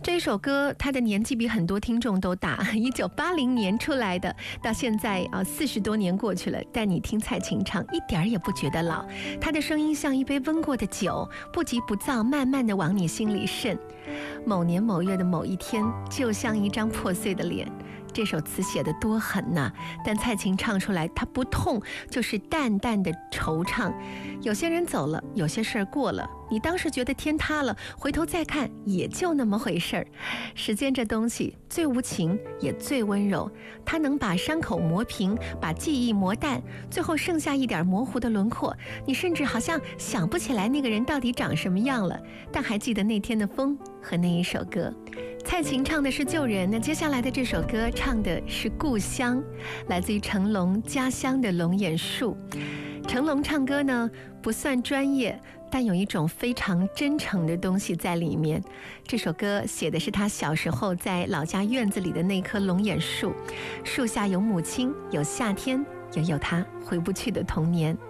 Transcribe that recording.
这首歌他的年纪比很多听众都大，1980年出来的，到现在40多年过去了，但你听蔡琴唱一点儿也不觉得老，他的声音像一杯温过的酒，不急不躁，慢慢的往你心里渗。某年某月的某一天，就像一张破碎的脸。这首词写得多狠呐，但蔡琴唱出来，它不痛，就是淡淡的惆怅。有些人走了，有些事儿过了，你当时觉得天塌了，回头再看，也就那么回事儿。时间这东西最无情，也最温柔，它能把伤口磨平，把记忆磨淡，最后剩下一点模糊的轮廓。你甚至好像想不起来那个人到底长什么样了，但还记得那天的风和那一首歌。蔡琴唱的是旧人，那接下来的这首歌唱的是故乡，来自于成龙家乡的龙眼树。成龙唱歌呢不算专业，但有一种非常真诚的东西在里面。这首歌写的是他小时候在老家院子里的那棵龙眼树，树下有母亲，有夏天，也有他回不去的童年。